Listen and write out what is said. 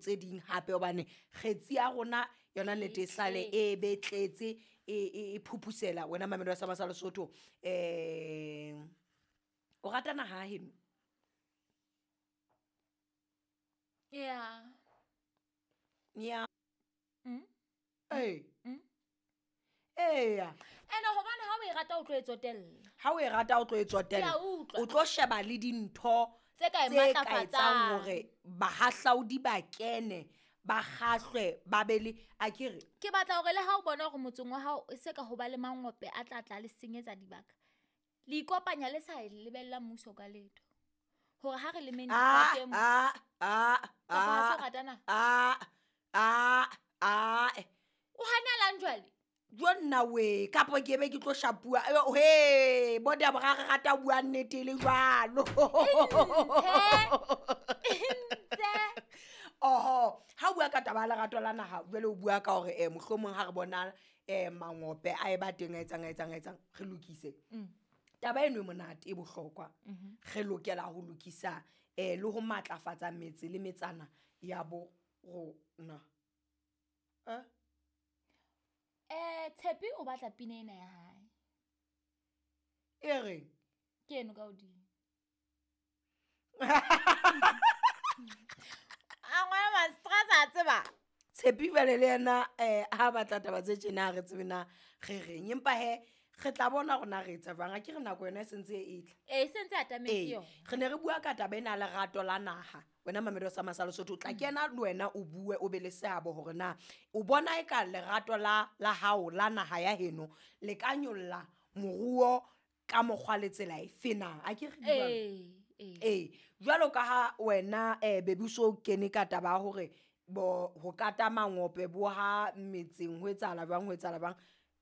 tse ding hape hobane kgetsi ya rona yona nnete e sale e betletse e phupusela wena mamelo ya Sama sa Lesotho o rata naha heno Yeah. Eya Ene hobane ha o e rata o tlo etsotella. ha o e rata o tlo etsotella o tlo sheba le dintho tse ka etsang hore bahahlaudi ba kene ba kgahlwe ba bele akere ke batla hore le ha o bona hore motseng wa hao e se ka ho ba le mangope a tla le senyetsa dibaka le ikopanya le sa lebella mmuso ka letho hore ha re le meni teng o hanalang jwale jonna we kapo ke be ke tlo shapua he boda ba ga rata bua nnete le jwalo oho ha bua ka taba la rato la naha jwale o bua ka hore mohlomong ha re bona mangope a e ba teng a etsang re lokise taba eno e monate e bohlokwa re lokela ho lokisa le ho matlafatsa metse le metsana ya bo rona Tshepi o batla pina ena ya hae e reng ke eno ka hodimo ngwana ma stress a tseba Tshepi vele le yena ha batla taba tse tjena re tsebena re reng empa he re tla bona rona re etsa jwang a ke re nako yona e sentse e tla sentse atametse yona re ne re bua ka taba ena le rato la naha wena mamelo Sama sa Lesotho tla kena le wena o bue o be le seabo hore na o bona e ka lerato la hao la naha ya heno le ka nyolla moruo ka mokgwa le tsela e fena a ke re jwalo ka ha wena bebuso kene ka taba hore ho kata mangope bo ha metseng ho etsahala bang